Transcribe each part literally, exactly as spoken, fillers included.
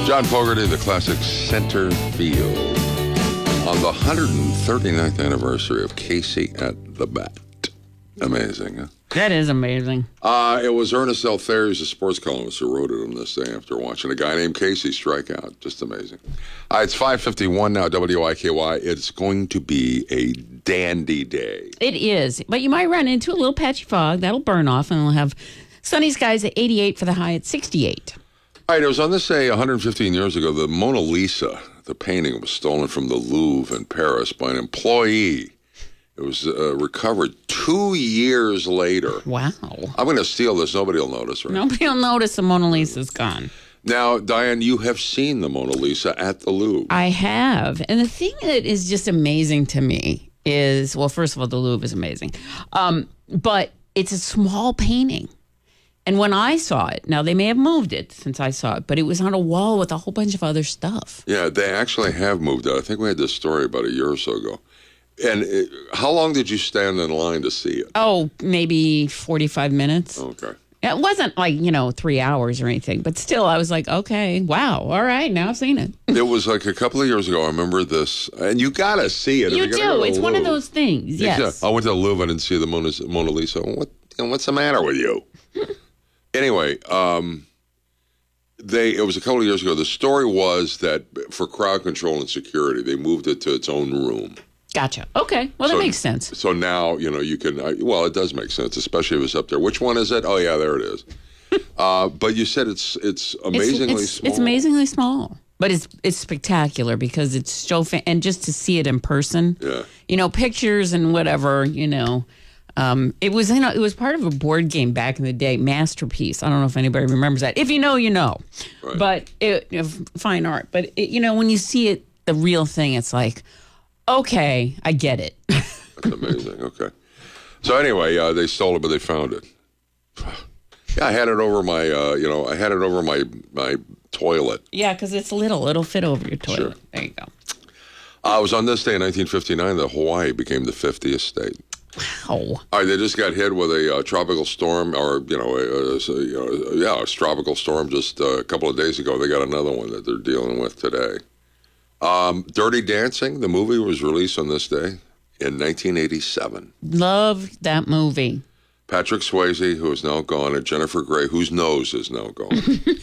John Fogerty, the classic Center Field, on the one hundred thirty-ninth anniversary of Casey at the Bat. Amazing, huh? That is amazing. Uh, it was Ernest Altherr, who's a sports columnist, who wrote it on this day after watching a guy named Casey strike out. Just amazing. Uh, it's five fifty-one now, W I K Y. It's going to be a dandy day. It is, but you might run into a little patchy fog. That'll burn off, and we'll have sunny skies at eighty-eight for the high at sixty-eight. All right, it was on this day one hundred fifteen years ago, the Mona Lisa, the painting, was stolen from the Louvre in Paris by an employee. It was uh, recovered two years later. Wow. I'm going to steal this. Nobody will notice, right? Nobody will notice the Mona Lisa's gone. Now, Diane, you have seen the Mona Lisa at the Louvre. I have. And the thing that is just amazing to me is, well, first of all, the Louvre is amazing. Um, but it's a small painting. And when I saw it, now they may have moved it since I saw it, but it was on a wall with a whole bunch of other stuff. Yeah, they actually have moved it. I think we had this story about a year or so ago. And it, how long did you stand in line to see it? Oh, maybe forty-five minutes. Okay. It wasn't like, you know, three hours or anything, but still I was like, okay, wow, all right, now I've seen it. It was like a couple of years ago. I remember this, and you got to see it. You do. Go it's one of those things, yes. Yeah. I went to the Louvre and didn't see the Mona, Mona Lisa. What, you know, what's the matter with you? Anyway, um, they it was a couple of years ago. The story was that for crowd control and security, they moved it to its own room. Gotcha. Okay. Well, so, that makes sense. So now, you know, you can, uh, well, it does make sense, especially if it's up there. Which one is it? Oh, yeah, there it is. uh, but you said it's it's amazingly it's, it's, small. It's amazingly small. But it's it's spectacular because it's so, fa- and just to see it in person, yeah. you know, pictures and whatever, you know. Um, it was, you know, it was part of a board game back in the day, Masterpiece. I don't know if anybody remembers that. If you know, you know. Right. But it, you know, fine art. But it, you know, when you see it, the real thing, it's like, okay, I get it. That's amazing. Okay. So anyway, uh, they stole it, but they found it. Yeah, I had it over my, uh, you know, I had it over my my toilet. Yeah, because it's little. It'll fit over your toilet. Sure. There you go. Uh, it was on this day in nineteen fifty-nine that Hawaii became the fiftieth state. Wow. All right, they just got hit with a uh, tropical storm, or, you know, a, a, you know, yeah, a tropical storm just uh, a couple of days ago. They got another one that they're dealing with today. Um, Dirty Dancing, the movie, was released on this day in nineteen eighty-seven. Love that movie. Patrick Swayze, who is now gone, and Jennifer Grey, whose nose is now gone.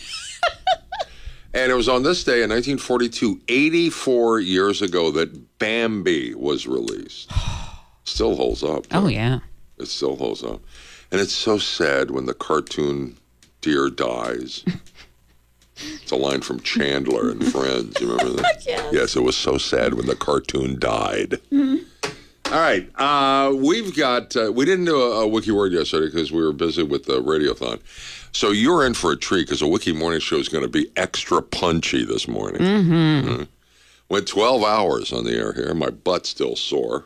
And it was on this day in nineteen forty-two, eighty-four years ago, that Bambi was released. Still holds up. Oh, though. yeah. It still holds up. And it's so sad when the cartoon deer dies. It's a line from Chandler and Friends. You remember that? Yes. Yes, it was so sad when the cartoon died. Mm-hmm. All right. Uh, we've got, uh, we didn't do a, a Wiki Word yesterday because we were busy with the Radiothon. So you're in for a treat because the Wiki Morning Show is going to be extra punchy this morning. Mm-hmm. Mm-hmm. Went twelve hours on the air here. My butt's still sore.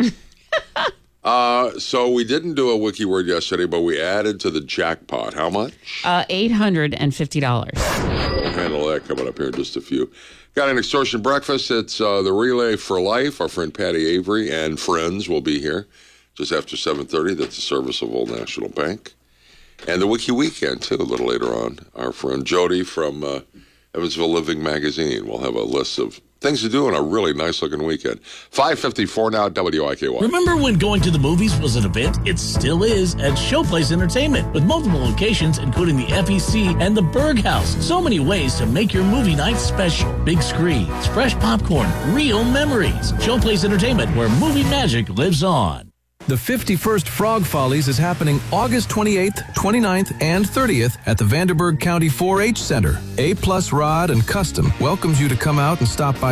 uh, so we didn't do a Wiki Word yesterday, but we added to the jackpot. How much? Uh, eight hundred fifty dollars. We'll handle that coming up here in just a few. Got an extortion breakfast. It's uh, the Relay for Life. Our friend Patty Avery and friends will be here just after seven thirty. That's the service of Old National Bank. And the Wiki Weekend, too, a little later on. Our friend Jody from uh, Evansville Living Magazine will have a list of things to do on a really nice-looking weekend. five fifty-four now, W I K Y. Remember when going to the movies was an event? It still is at Showplace Entertainment, with multiple locations, including the F E C and the Berg House. So many ways to make your movie night special. Big screens, fresh popcorn, real memories. Showplace Entertainment, where movie magic lives on. The fifty-first Frog Follies is happening August twenty-eighth, twenty-ninth, and thirtieth at the Vanderburgh County four H Center. A Plus Rod and Custom welcomes you to come out and stop by